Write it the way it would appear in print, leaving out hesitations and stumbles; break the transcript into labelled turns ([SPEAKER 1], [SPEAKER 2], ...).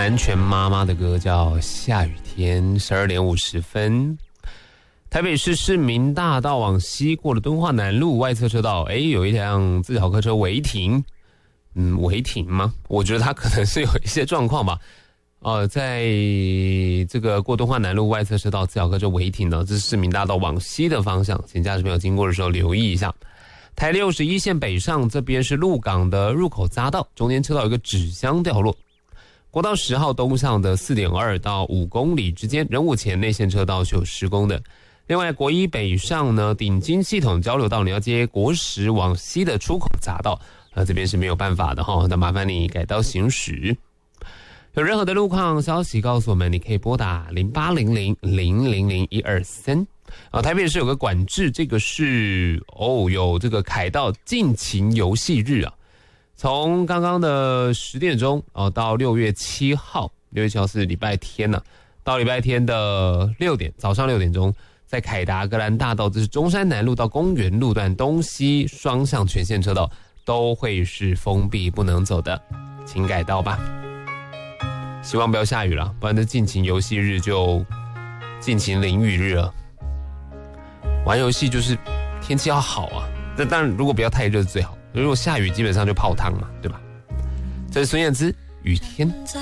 [SPEAKER 1] 南拳妈妈的歌叫《下雨天》，12点50分。台北市市民大道往西过了敦化南路外侧车道，有一辆自小客车违停。违停吗？我觉得它可能是有一些状况吧。在这个过敦化南路外侧车道自小客车违停呢，这是市民大道往西的方向，请驾驶朋友经过的时候留意一下。台61线北上这边是鹿港的入口匝道，中间车道有一个纸箱掉落。国道10号东向的 4.2 到5公里之间，仁武前内线车道是有施工的。另外国一北上呢，顶金系统交流道你要接国10往西的出口匝道，这边是没有办法的那麻烦你改道行驶。有任何的路况消息告诉我们，你可以拨打0800000123。台北市有个管制，这个是有这个凯道尽情游戏日啊，从刚刚的10点钟到6月7号，6月7号是礼拜天到礼拜天的早上6点钟，在凯达格兰大道，这是中山南路到公园路段东西双向全线车道都会是封闭不能走的，请改道吧。希望不要下雨了，不然这尽情游戏日就尽情淋雨日了。玩游戏就是天气要好啊，但当然如果不要太热是最好，如果下雨基本上就泡汤嘛，对吧？这是孙燕姿《雨天》。
[SPEAKER 2] 在